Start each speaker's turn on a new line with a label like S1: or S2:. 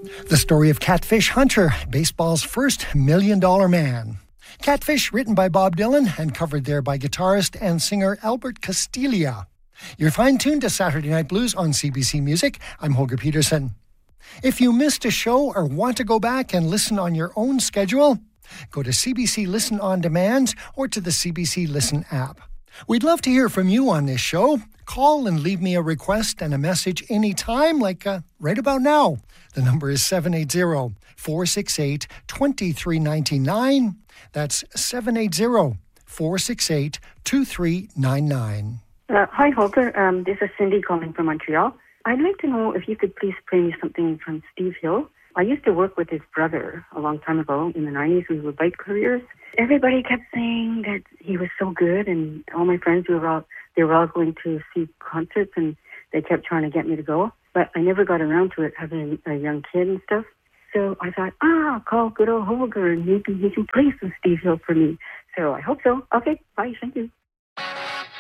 S1: The story of Catfish Hunter, baseball's first $1 million man. Catfish, written by Bob Dylan and covered there by guitarist and singer Albert Castilla. You're fine-tuned to Saturday Night Blues on CBC Music. I'm Holger Peterson. If you missed a show or want to go back and listen on your own schedule, go to CBC Listen On Demand or to the CBC Listen app. We'd love to hear from you on this show. Call and leave me a request and a message anytime, like right about now. The number is 780-468-2399. That's 780-468-2399.
S2: Hi, Holger. This is Cindy calling from Montreal. I'd like to know if you could please play me something from Steve Hill. I used to work with his brother a long time ago in the 90s. We were bike couriers. Everybody kept saying that he was so good, and all my friends they were all going to see concerts, and they kept trying to get me to go. But I never got around to it, having a young kid and stuff. So I thought, I'll call good old Holger, and maybe he can play some Steve Hill for me. So I hope so. Okay, bye. Thank you.